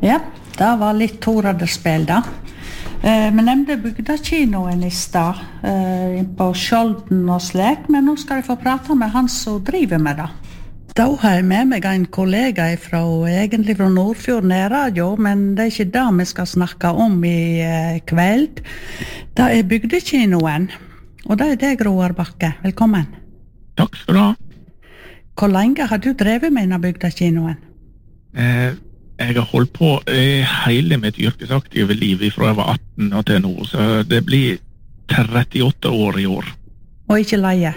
Ja, det var litt Toraderspill da. Vi nevnte bygdakinoen I stad, på Skjolden og slik, men nå skal jeg få prate med han som driver med det. Da har jeg med meg en kollega egentlig fra Nordfjord Nærradio, men det ikke det vi skal snakke om I kveld. Det bygdekinoen, og det deg, Roar Bakke. Velkommen. Takk skal du ha. Hvor lenge har du drevet med denne bygdekinoen? Jeg har holdt på hele mitt yrkesaktive liv fra jeg var 18 og til nå, så det blir 38 år I år. Og ikke leie?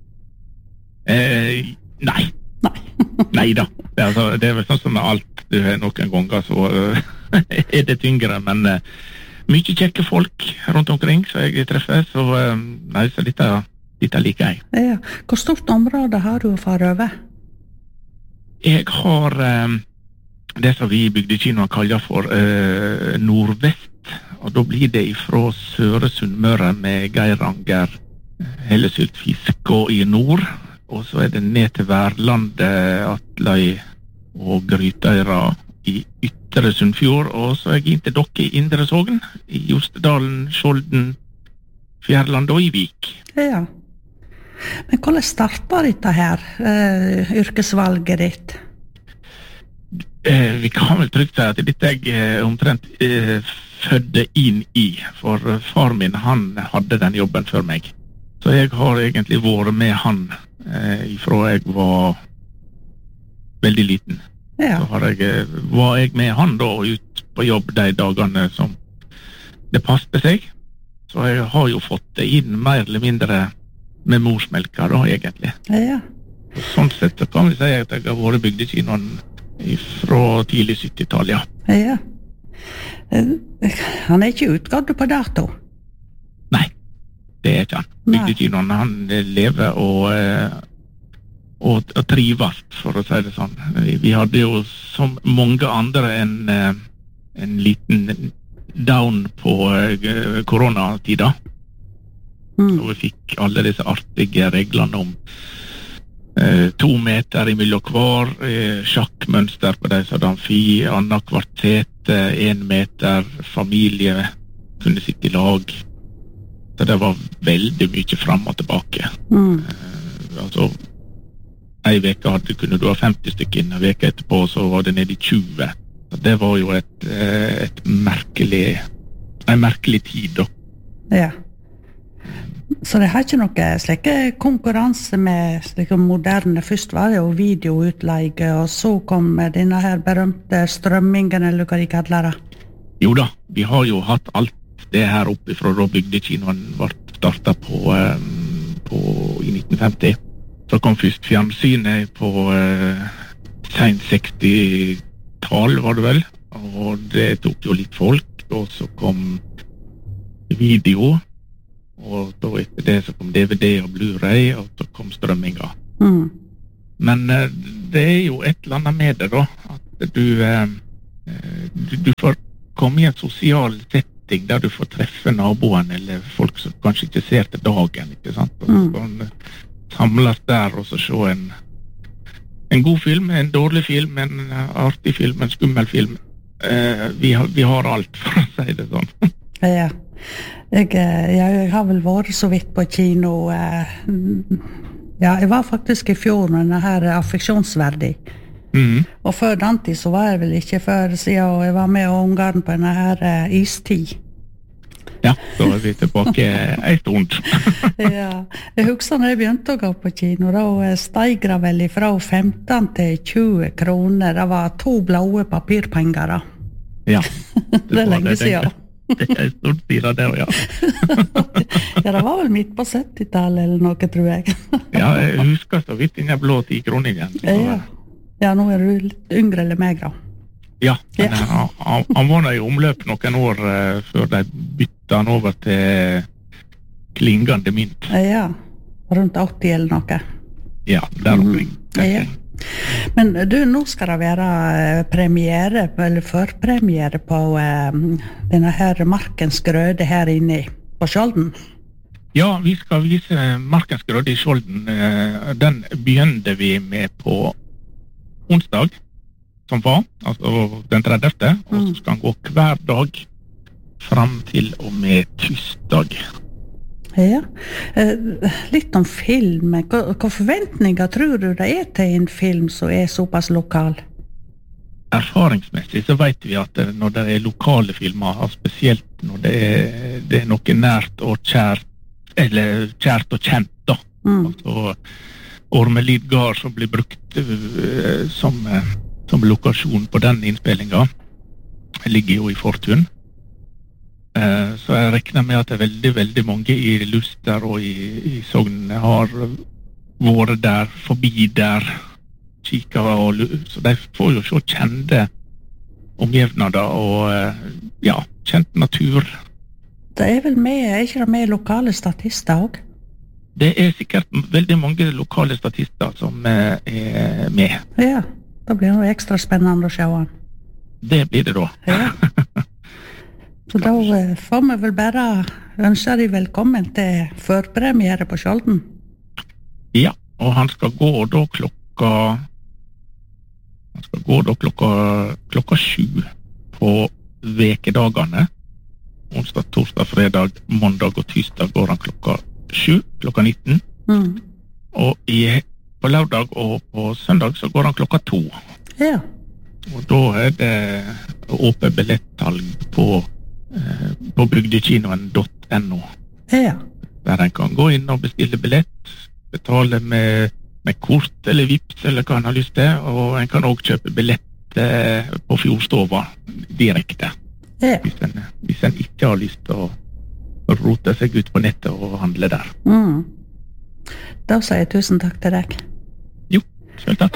Nei. Neida. Det er vel sånn som med alt. Du har noen ganger så det tyngre, men mye kjekke folk rundt omkring så jeg treffer, så nei, så dette liker jeg. Ja. Hvor stort område har du å fare over? Jeg har det som vi I bygdekinoen kaller for nordvest, og da blir det fra Søre Sunnmøre med Geiranger, Hellesylt, Fiskå I nord, og så det ned til Værlandet, Atløy og Grytøyra I Ytre Sunnfjord, og så jeg inn til dere I Indre Sogn, I Jostedalen, Skjolden, Fjærland og I Vik. Ja. Men hvordan startet dette her, yrkesvalget ditt? Vi kan vel trygt si at dette jeg omtrent fødde inn I, for far min, han hadde den jobben før meg. Så jeg har egentlig vært med han ifra jeg var veldig liten. Ja. Så var jeg med han da ut på jobb de dagene som det passte seg. Så jeg har jo fått det inn mer eller mindre med morsmelka da, egentlig. Ja. Og sånn sett så kan vi si at jeg har vært bygdekinoen fra tidlig 70-tallet, ja. Ja. Han ikke utgått på dato? Nei, det ikke han. Bygdekinoen, han lever og trives, for å si det sånn. Vi hadde jo som mange andre en liten down på koronatida. Og vi fikk alle disse artige reglene om 2 meter imellom hver, sjakkmønster på de som amfi, annet kvartet, 1 meter, familie kunne sitte I lag. Så det var veldig mye frem og tilbake. Altså, en veke kunne du ha 50 stykker inn, en veke etterpå så var det nede I 20. Så det var jo en merkelig tid da. Ja. Så det har ikke noe slike konkurranse med slike moderne. Først var det jo videoutleie, og så kom denne her berømte strømmingen, eller hva de kaller det. Jo da, vi har jo hatt alt det her oppe fra da bygdekinoen ble startet på I 1950. Så kom først fjernsynet på sent 60-tall, var det vel. Og det tok jo litt folk, og så kom video, og da etter det så kom DVD og Blu-ray, og så kom strømminga. Men det jo et eller annet med det da, at du får komme I en sosial setting der du får treffe naboene, eller folk som kanskje ikke ser til dagen, ikke sant? Og så kan samles der, og så se en god film, en dårlig film, en artig film, en skummel film. Vi har alt, for å si det sånn. Ja. Jeg har vel vært så vidt på kino. Ja, jeg var faktisk I fjor med denne her affeksjonsverdig. Og før den tid så var jeg vel ikke før siden jeg var med Ungarn på denne her istid. Ja, så vi tilbake en stund. Ja, jeg husker når jeg begynte å gå på kino, da steg det vel fra 15 til 20 kroner. Det var 2 blå papirpenger da. Ja. Det lenge siden. Det stort tid av det, ja. Ja, det var vel midt på 70-tallet eller noe, tror jeg. Ja, jeg husker så vidt den blå 10 kroner igjen. Ja, nå du litt yngre eller meg da. Ja, men han var I omløp noen år før de bytte han over til klingende mynt. Ja, rundt 80 eller noe. Ja, der omkring. Ja. Men du, nå skal det være premiere, eller førpremiere på denne her Markens grøde her inne på Skjolden. Ja, vi skal vise Markens grøde I Skjolden. Den begynte vi med på onsdag. som var, altså den 30. Og så skal han gå hver dag fram til og med tirsdag. Ja, litt om film. Hva forventninger tror du det til en film som såpass lokal? Erfaringsmessig så vet vi at når det lokale filmer, spesielt når det noe nært og kjært, eller kjært og kjent da. Altså Ormelid Gard som blir brukt som lokasjon på den innspillingen, ligger jo i Fortun. Så jeg regner med at det veldig, veldig mange i Luster og i Sogn har vært der, forbi der, så de får jo så kjente omgivnader og kjent natur. Det vel med, ikke det med lokale statister også? Det sikkert veldig mange lokale statister som med. Ja, da blir det ekstra spennende å se han. Det blir det da. Ja. Så da får vi vel bare ønske deg velkommen til førpremiere på Skjolden. Ja, og han skal gå da klokka 7 på vekedagene. Onsdag, torsdag, fredag, mandag og tirsdag går han klokka 7, klokka 19. Og på lørdag og på søndag så går han klokka 2. Ja. Og da det åpent billettsalg på bygdekinoen.no. Ja. Der en kan gå inn og bestille billett, betale med kort eller vips eller hva en har lyst til, og en kan også kjøpe billett på Fjordstova direkte. Ja. Hvis en ikke har lyst til å rote seg ut på nettet og handle der. Da sier jeg tusen takk til deg. Jo, selv takk.